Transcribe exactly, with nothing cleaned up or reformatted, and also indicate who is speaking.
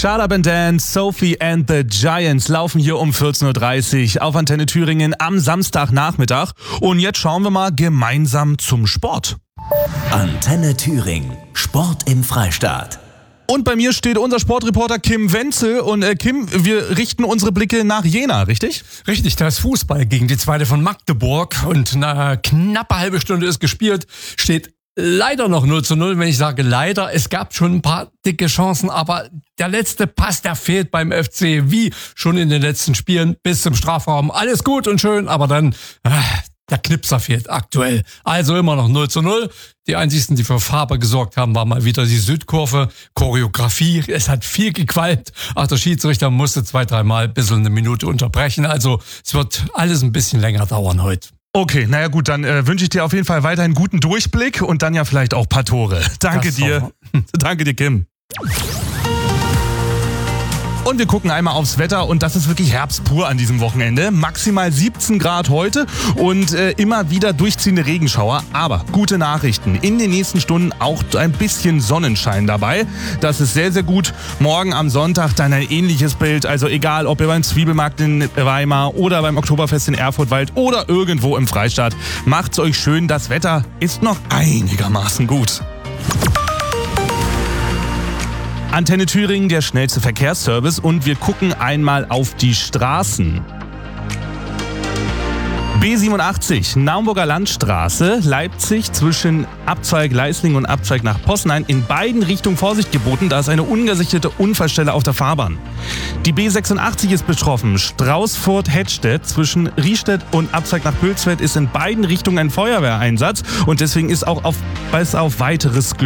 Speaker 1: Shut Up and Dance, Sophie and the Giants laufen hier um vierzehn Uhr dreißig auf Antenne Thüringen am Samstagnachmittag. Und jetzt schauen wir mal gemeinsam zum Sport.
Speaker 2: Antenne Thüringen, Sport im Freistaat.
Speaker 1: Und bei mir steht unser Sportreporter Kim Wenzel. Und äh, Kim, wir richten unsere Blicke nach Jena, richtig?
Speaker 3: Richtig, da ist Fußball gegen die zweite von Magdeburg. Und eine knappe halbe Stunde ist gespielt, steht leider noch null zu null, wenn ich sage leider. Es gab schon ein paar dicke Chancen, aber der letzte Pass, der fehlt beim F C, wie schon in den letzten Spielen bis zum Strafraum. Alles gut und schön, aber dann äh, der Knipser fehlt aktuell. Also immer noch null zu null. Die einzigsten, die für Farbe gesorgt haben, war mal wieder die Südkurve. Choreografie, es hat viel gequalmt. Ach, der Schiedsrichter musste zwei, dreimal ein bisschen eine Minute unterbrechen. Also es wird alles ein bisschen länger dauern heute.
Speaker 1: Okay, naja gut, dann äh, wünsche ich dir auf jeden Fall weiterhin guten Durchblick und dann ja vielleicht auch ein paar Tore. Danke
Speaker 3: Das
Speaker 1: dir. Danke dir, Kim. Und wir gucken einmal aufs Wetter und das ist wirklich Herbst pur an diesem Wochenende. Maximal siebzehn Grad heute und äh, immer wieder durchziehende Regenschauer. Aber gute Nachrichten. In den nächsten Stunden auch ein bisschen Sonnenschein dabei. Das ist sehr, sehr gut. Morgen am Sonntag dann ein ähnliches Bild. Also egal, ob ihr beim Zwiebelmarkt in Weimar oder beim Oktoberfest in Erfurtwald oder irgendwo im Freistaat. Macht's euch schön. Das Wetter ist noch einigermaßen gut. Antenne Thüringen, der schnellste Verkehrsservice und wir gucken einmal auf die Straßen. B siebenundachtzig, Naumburger Landstraße, Leipzig zwischen Abzweig Leisling und Abzweig nach Possenheim. In beiden Richtungen Vorsicht geboten, da ist eine ungesicherte Unfallstelle auf der Fahrbahn. Die B sechsundachtzig ist betroffen. Straußfurt-Hettstedt zwischen Riestedt und Abzweig nach Hülsfeld ist in beiden Richtungen ein Feuerwehreinsatz und deswegen ist auch auf, ist auf weiteres